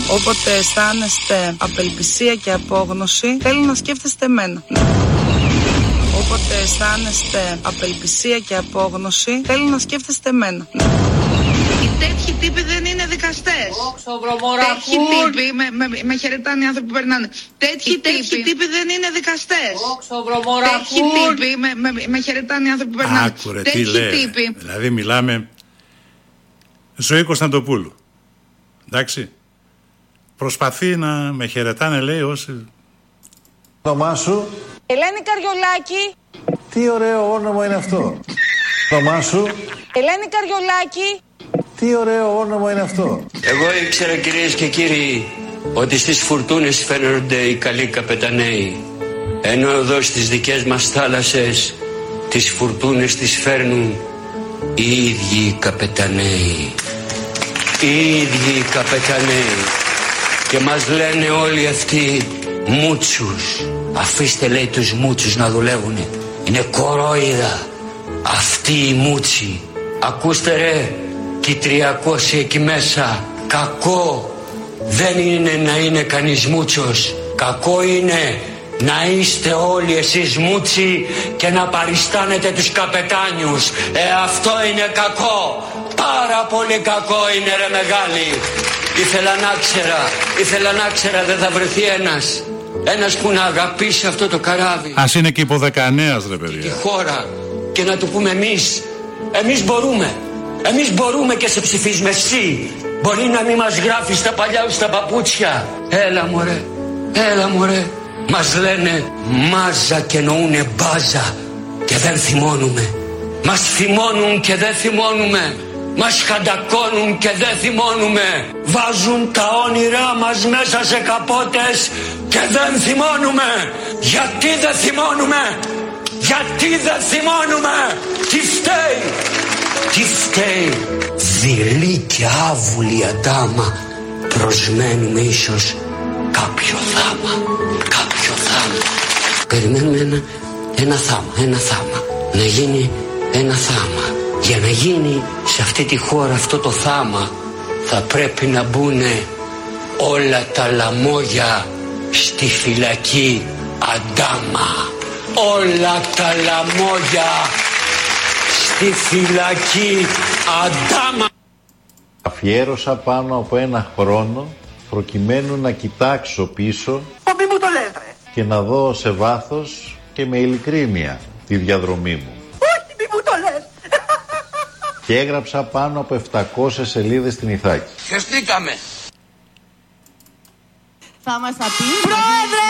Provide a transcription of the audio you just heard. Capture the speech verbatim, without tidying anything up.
Όποτε αισθάνεστε απελπισία και απόγνωση, θέλω να σκέφτεστε εμένα. Όποτε αισθάνεστε απελπισία και απόγνωση, θέλω να σκέφτεστε εμένα. Οι τέτοιοι τύποι δεν είναι δικαστές. Τέτοιοι τύποι, με, με, με χαιρετάνε οι άνθρωποι που περνάνε. Τέτοιοι, τέτοιοι τύποι δεν είναι δικαστές. Τέτοιοι τύποι, με, με, με χαιρετάνε οι άνθρωποι που περνάνε. Άκουρε τι λέει. Δηλαδή μιλάμε Ζωή Κωνσταντοπούλου. Εντάξει. Προσπαθεί να με χαιρετάνε, λέει, όσοι... Το όνομά σου? Ελένη Καριολάκη. Τι ωραίο όνομα είναι αυτό. Το όνομά σου? Ελένη Καριολάκη. Τι ωραίο όνομα είναι αυτό. Εγώ ήξερα, κυρίες και κύριοι, ότι στις φουρτούνες φαίνονται οι καλοί καπεταναίοι, ενώ εδώ στις δικές μας θάλασσες τις φουρτούνες τις φέρνουν οι ίδιοι οι καπεταναίοι. Οι ίδιοι οι καπεταναίοι. Και μας λένε όλοι αυτοί μούτσους. Αφήστε, λέει, τους μούτσους να δουλεύουνε. Είναι κορόιδα αυτοί οι μούτσοι. Ακούστε ρε, και οι τριακόσιοι εκεί μέσα. Κακό δεν είναι να είναι κανείς μούτσος. Κακό είναι να είστε όλοι εσείς μούτσι και να παριστάνετε τους καπετάνιους. Ε, αυτό είναι κακό. Πάρα πολύ κακό είναι, ρε μεγάλη. Ήθελα να ξέρα, ήθελα να ξέρα δεν θα βρεθεί ένας. Ένας που να αγαπήσει αυτό το καράβι. Ας είναι και υποδεκανέας, ρε παιδιά. Τη χώρα και να του πούμε εμείς. Εμείς μπορούμε. Εμείς μπορούμε και σε ψηφίζουμε. Εσύ μπορεί να μην μας γράφεις τα παλιά σου τα παπούτσια. Έλα μωρέ, έλα μωρέ. Μας λένε μάζα και εννοούνε μπάζα και δεν θυμώνουμε. Μας θυμώνουν και δεν θυμώνουμε. Μας χαντακώνουν και δεν θυμώνουμε. Βάζουν τα όνειρά μας μέσα σε καπότες και δεν θυμώνουμε. Γιατί δεν θυμώνουμε? Γιατί δεν θυμώνουμε? Τι φταίει? Τι φταίει? Δειλή και άβουλη αντάμα. Προσμένουμε ίσως κάποιο θάμα. Κάποιο θάμα. Περιμένουμε ένα, ένα θάμα. Ένα θάμα. Να γίνει ένα θάμα. Για να γίνει σε αυτή τη χώρα αυτό το θάμα θα πρέπει να μπουνε όλα τα λαμόγια στη φυλακή Αντάμα. Όλα τα λαμόγια στη φυλακή Αντάμα. Αφιέρωσα πάνω από ένα χρόνο προκειμένου να κοιτάξω πίσω μη μου το λέτε. Και να δω σε βάθος και με ειλικρίνεια τη διαδρομή μου. Όχι, μη μου το λες. Και έγραψα πάνω από επτακόσιες σελίδες στην Ιθάκη. Χεστήκαμε. Θα μας τα πει. Πρόεδρε,